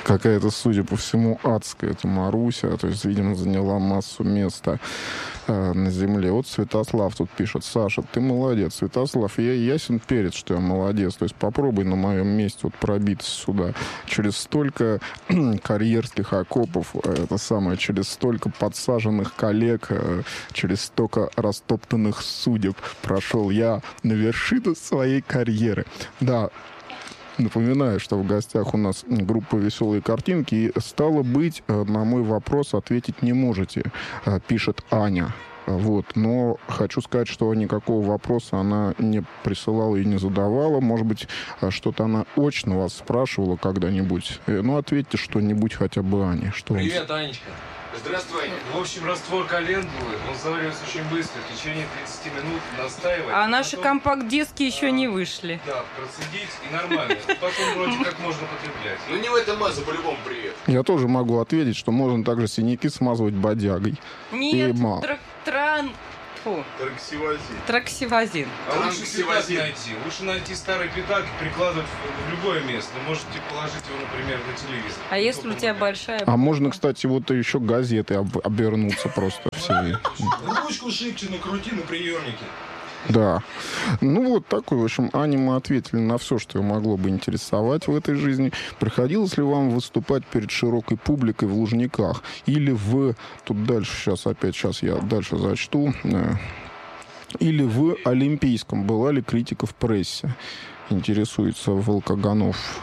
какая-то, судя по всему, адская эта Маруся. То есть, видимо, заняла массу места на земле. Вот Святослав тут пишет: Саша, ты молодец. Святослав, я ясен перец, что я молодец. То есть попробуй на моем месте вот пробиться сюда. Через столько карьерских окопов, это самое, через столько подсаженных коллег, через столько растоптанных судеб прошел я на вершину своей карьеры. Да, напоминаю, что в гостях у нас группа «Веселые картинки». И, стало быть, на мой вопрос ответить не можете, пишет Аня. Вот. Но хочу сказать, что никакого вопроса она не присылала и не задавала. Может быть, что-то она очно вас спрашивала когда-нибудь. Ну, ответьте что-нибудь хотя бы Ане. Что Привет, Анечка. Здравствуй. В общем, раствор календулы, он заваривается очень быстро, в течение 30 минут настаивать. А наши компакт-диски еще не вышли. Да, процедить и нормально. Потом вроде как можно потреблять. Ну не в этом маза, по-любому привет. Я тоже могу ответить, что можно также синяки смазывать бодягой. Нет, Траксивазин. траксивазин. А лучше пятак найти. Лучше найти старый пятак и прикладывать в любое место. Вы можете положить его, например, на телевизор. А если у тебя большая... А можно, кстати, вот еще газеты обернуться просто все. Ручку шибче накрути на приемнике. Да. Ну вот такой, в общем, Ане мы ответили на все, что могло бы интересовать в этой жизни. Приходилось ли вам выступать перед широкой публикой в Лужниках? Или в... Тут дальше, сейчас я дальше зачту. Или в Олимпийском. Была ли критика в прессе? Интересуется Волкоганов.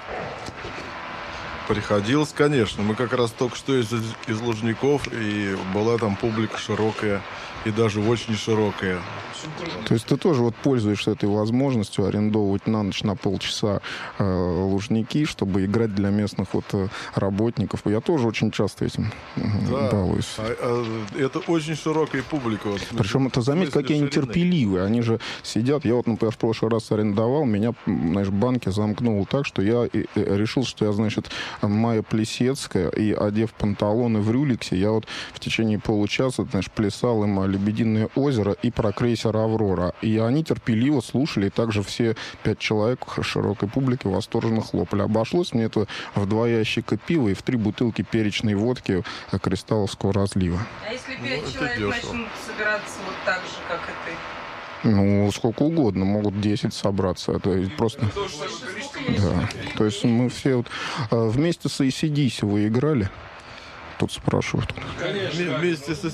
Приходилось, конечно. Мы как раз только что из Лужников, и была там публика широкая, и даже очень широкая. То есть ты тоже вот пользуешься этой возможностью арендовывать на ночь на полчаса Лужники, чтобы играть для местных вот работников. Я тоже очень часто этим балуюсь. Это очень широкая публика. Вот, причем это, заметь, какие они терпеливые. Они же сидят. Я вот, например, в прошлый раз арендовал, меня, знаешь, банки замкнуло так, что я решил, что я, значит, Майя Плесецкая, и, одев панталоны в рюликсе, я вот в течение получаса, знаешь, плясал им «Лебединое озеро» и про крейсер «Аврора». И они терпеливо слушали, и также все 5 человек широкой публики восторженно хлопали. Обошлось мне это в 2 ящика пива и в 3 бутылки перечной водки Кристалловского разлива. А если 5 человек начнут собираться вот так же, как и ты? Ну, сколько угодно. Могут 10 собраться. Это просто... Да. То есть мы все вот... Вместе с AC/DC вы играли? Тут спрашивают. Конечно. Вместе со...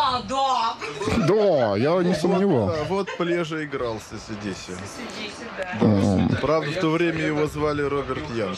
Да, я не сомневался. Вот Плежа играл с AC/DC. Да. Правда, в то время его звали Роберт Янг.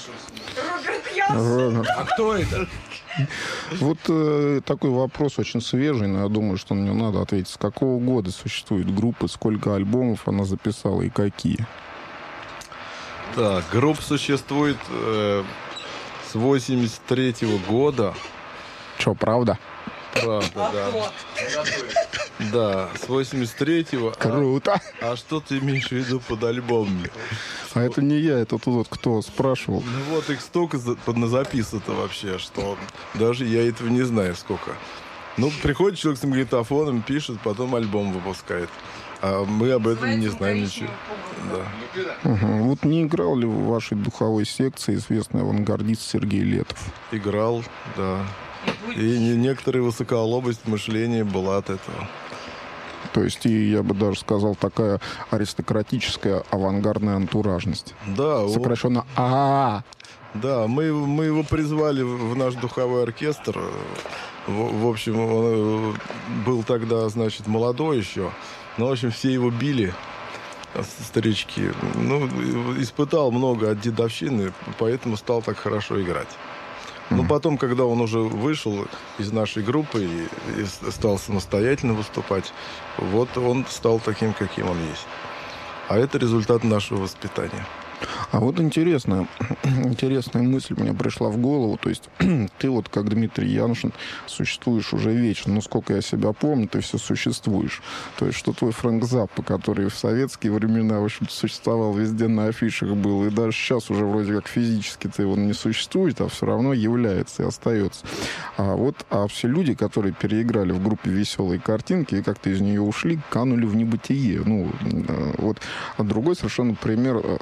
А кто это? Вот такой вопрос очень свежий, но я думаю, что на него надо ответить. С какого года существует группа, сколько альбомов она записала и какие? Так, группа существует с 83-го года. Че, правда? Правда, да. Да, с 83-го. Круто. А что ты имеешь в виду под альбомами? А это не я, это тут вот кто спрашивал. Ну вот их столько записано вообще, что даже я этого не знаю сколько. Ну, приходит человек с магнитофоном, пишет, потом альбом выпускает. А мы об этом не знаем ничего. Да. Вот не играл ли в вашей духовой секции известный авангардист Сергей Летов? Играл, да. И некоторая высоколобость мышления была от этого. То есть, и я бы даже сказал, такая аристократическая авангардная антуражность. Да. Сокращенно ААА. Да, мы его призвали в наш духовой оркестр. В общем, он был тогда, значит, молодой еще. Но, в общем, все его били, старички. Ну, испытал много от дедовщины, поэтому стал так хорошо играть. Но потом, когда он уже вышел из нашей группы и стал самостоятельно выступать, вот он стал таким, каким он есть. А это результат нашего воспитания. А вот интересная мысль мне пришла в голову. То есть ты вот, как Дмитрий Янушин, существуешь уже вечно. Ну, сколько я себя помню, ты все существуешь. То есть что твой Фрэнк Заппа, который в советские времена, в общем-то, существовал везде на афишах был, и даже сейчас уже вроде как физически-то его не существует, а все равно является и остается. А все люди, которые переиграли в группе «Веселые картинки» и как-то из нее ушли, канули в небытие. Ну, вот. А другой совершенно пример с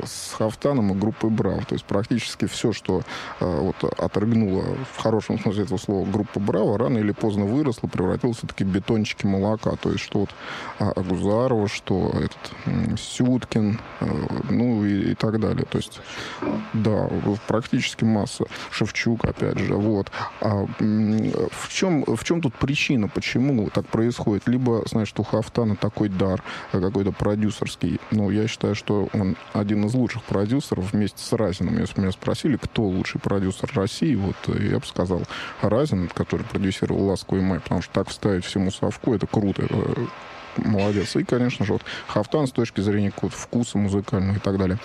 Хафтаном и группой Браво. То есть практически все, что вот отрыгнула в хорошем смысле этого слова группа Браво, рано или поздно выросло, превратилось в такие бетончики молока. То есть что вот Агузарова, что этот Сюткин, ну и так далее. То есть, да, практически масса. Шевчук, опять же, вот. А в чем тут причина, почему так происходит? Либо, значит, у Хафтана такой дар какой-то продюсерский. Ну, я считаю, что он один из лучших продюсеров вместе с Разиным. Если меня спросили, кто лучший продюсер России, вот я бы сказал Разин, который продюсировал «Ласковый май», потому что так вставить всему совку, это круто, это молодец. И, конечно же, вот Хафтан с точки зрения какого-то вкуса музыкального и так далее.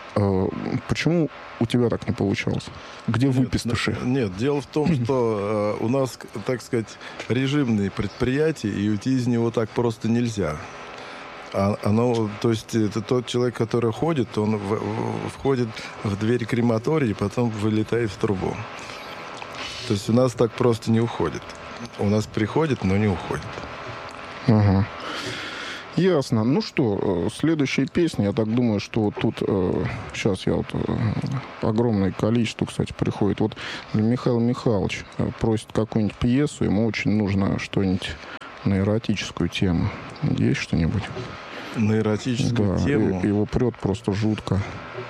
Почему у тебя так не получалось? Где выпистыши? Нет, дело в том, что у нас, так сказать, режимные предприятия, и уйти из него так просто нельзя. Оно, то есть это тот человек, который ходит, он входит в дверь крематория и потом вылетает в трубу. То есть у нас так просто не уходит. У нас приходит, но не уходит. Ага. Ясно. Ну что, следующая песня, я так думаю, что тут сейчас я вот огромное количество, кстати, приходит. Вот Михаил Михайлович просит какую-нибудь пьесу, ему очень нужно что-нибудь на эротическую тему. Есть что-нибудь? На эротическую тему? Его прет просто жутко.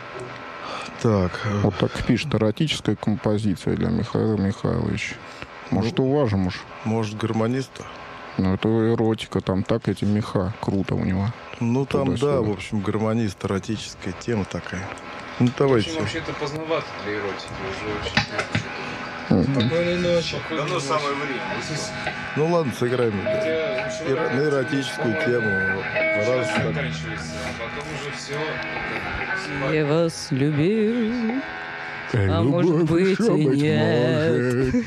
Так. Вот так пишет: эротическая композиция для Михаила Михайловича. Может, уважим уж? Может, гармониста? Ну, это эротика, там так эти меха, круто у него. Ну, там, да, в общем, гармонист, эротическая тема такая. Ну, давайте. Очень вообще-то поздновато для эротики, уже очень... Спокойной ночи. Давно самое время. Ну, ладно, сыграем на эротическую тему. Раз так. Заканчивается, а потом уже все... Я вас любил, а может быть и нет.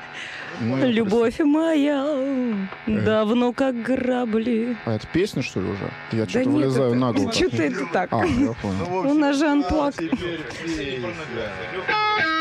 Любовь моя давно как грабли. А это песня, что ли, уже? Я что-то вылезаю на голову. Что-то это так. Я понял. У нас же анплак. Теперь